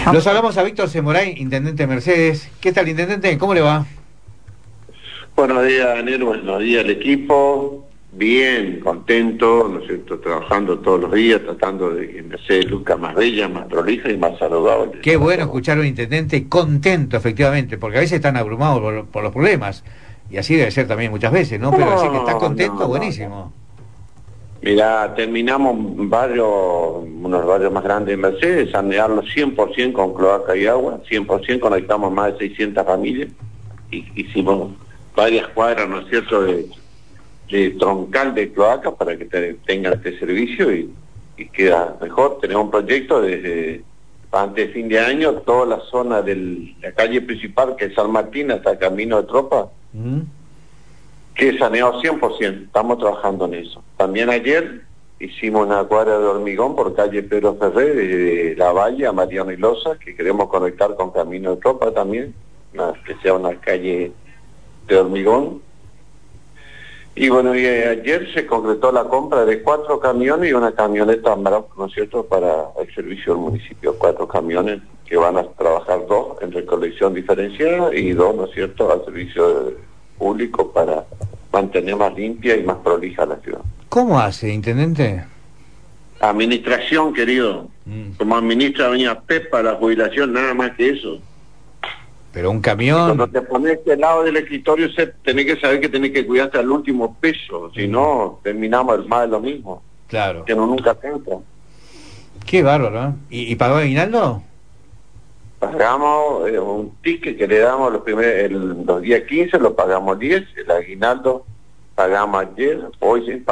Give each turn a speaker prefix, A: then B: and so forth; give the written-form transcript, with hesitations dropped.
A: Los hablamos a Víctor Semoray, intendente de Mercedes. ¿Qué tal, intendente? ¿Cómo le va?
B: Buenos días, Daniel, buenos días al equipo. Bien, contento, ¿no es cierto?, trabajando todos los días, tratando de que Mercedes luzca más bella, más prolija y más saludable.
A: Qué bueno escuchar a un intendente contento, efectivamente, porque a veces están abrumados por los problemas, y así debe ser también muchas veces, ¿no? Pero decir que está contento,
B: No.
A: buenísimo.
B: Mirá, terminamos unos barrios más grandes de Mercedes, sanearlo 100% con cloaca y agua, 100% conectamos más de 600 familias, y hicimos varias cuadras, ¿no es cierto?, de troncal de cloacas para que tengan este servicio y queda mejor. Tenemos un proyecto desde antes de fin de año, toda la zona de la calle principal, que es San Martín, hasta Camino de Tropa, que saneado 100%, estamos trabajando en eso. También ayer hicimos una cuadra de hormigón por calle Pedro Ferrer, de La Valle a Mariano y Loza, que queremos conectar con Camino de Tropa también, que sea una calle de hormigón. Y bueno, ayer se concretó la compra de 4 camiones y una camioneta Amarok, ¿no es cierto?, para el servicio del municipio. 4 camiones que van a trabajar 2 en recolección diferenciada y 2, ¿no es cierto?, al servicio público para mantener más limpia y más prolija la ciudad.
A: ¿Cómo hace, intendente?
B: Administración, querido. Como administra doña Pepa la jubilación, nada más que eso.
A: Pero un
B: Y cuando
A: camión...
B: te pones del lado del escritorio, tenés que saber que tenés que cuidarte al último peso, si no, terminamos más de lo mismo.
A: Claro.
B: Que no nunca te entra.
A: Qué bárbaro, ¿eh? ¿Y pagó aguinaldo?
B: Pagamos un ticket que le damos los días 15, lo pagamos 10, el aguinaldo pagamos ayer, hoy